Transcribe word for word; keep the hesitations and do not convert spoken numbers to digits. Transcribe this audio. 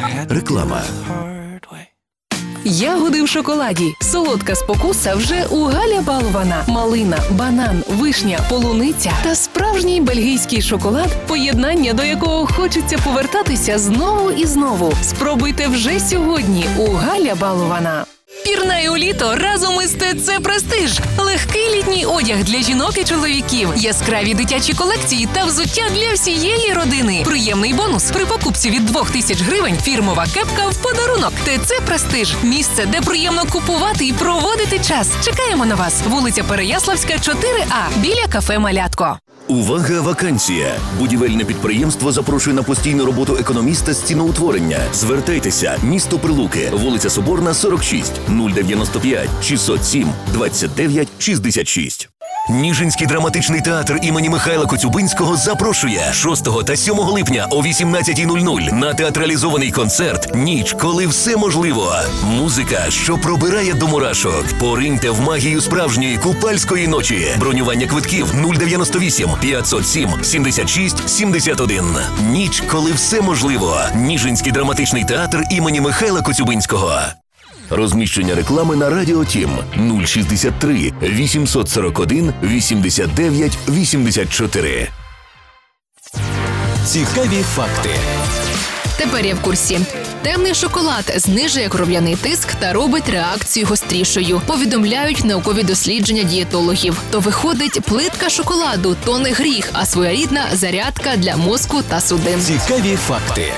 Реклама. Ягоди в шоколаді. Солодка спокуса вже у Галя Балована. Малина, банан, вишня, полуниця та справжній бельгійський шоколад, поєднання до якого хочеться повертатися знову і знову. Спробуйте вже сьогодні у Галя Балована. Пірнай у літо разом із ТЦ «Престиж». Легкий літній одяг для жінок і чоловіків, яскраві дитячі колекції та взуття для всієї родини. Приємний бонус – при покупці від двох тисяч гривень фірмова кепка в подарунок. ТЦ «Престиж» – місце, де приємно купувати і проводити час. Чекаємо на вас. Вулиця Переяславська, чотири А, біля кафе «Малятко». Увага, вакансія! Будівельне підприємство запрошує на постійну роботу економіста з ціноутворення. Звертайтеся, місто Прилуки, вулиця Соборна, сорок шість, нуль дев'яносто п'ять, шістсот сім, двадцять дев'ять, шістдесят шість. Ніжинський драматичний театр імені Михайла Коцюбинського запрошує шостого та сьомого липня о вісімнадцятій нуль нуль на театралізований концерт «Ніч, коли все можливо». Музика, що пробирає до мурашок. Пориньте в магію справжньої купальської ночі. Бронювання квитків нуль дев'яносто вісім, п'ятсот сім, сімдесят шість, сімдесят один. «Ніч, коли все можливо». Ніжинський драматичний театр імені Михайла Коцюбинського. Розміщення реклами на Радіо Тім нуль шістдесят три, вісімсот сорок один, вісімдесят дев'ять, вісімдесят чотири. Цікаві факти. Тепер я в курсі. Темний шоколад знижує кров'яний тиск та робить реакцію гострішою. Повідомляють наукові дослідження дієтологів. То виходить, плитка шоколаду – то не гріх, а своєрідна зарядка для мозку та судин. Цікаві факти.